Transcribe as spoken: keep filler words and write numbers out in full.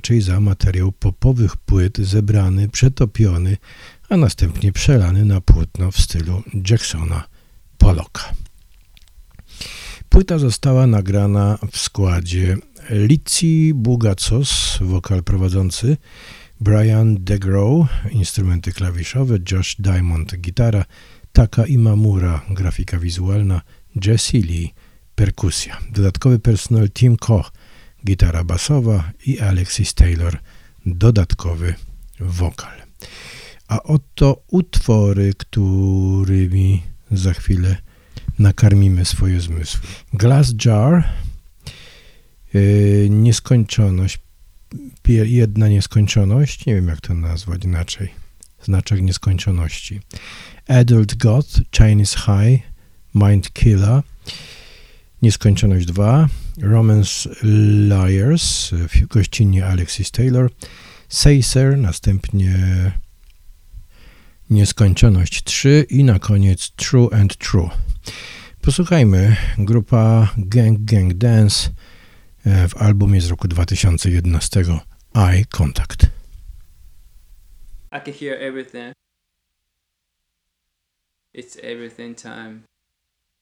raczej za materiał popowych płyt zebrany, przetopiony, a następnie przelany na płótno w stylu Jacksona Pollocka. Płyta została nagrana w składzie Litsi Bugacos, wokal prowadzący, Brian DeGrow, instrumenty klawiszowe, Josh Diamond, gitara, Taka Imamura, grafika wizualna, Jesse Lee, perkusja. Dodatkowy personel Tim Koch, gitara basowa i Alexis Taylor, dodatkowy wokal. A oto utwory, którymi za chwilę nakarmimy swoje zmysły. Glass Jar, yy, nieskończoność, jedna nieskończoność, nie wiem jak to nazwać inaczej, znaczek nieskończoności. Adult Goth, Chinese High, Mind Killer, nieskończoność dwa, Romance Liars, w gościnie Alexis Taylor, Sacer, następnie nieskończoność trzy i na koniec True and True. Posłuchajmy, grupa Gang Gang Dance w albumie z roku dwa tysiące jedenastego Eye Contact. I can hear everything. It's everything time.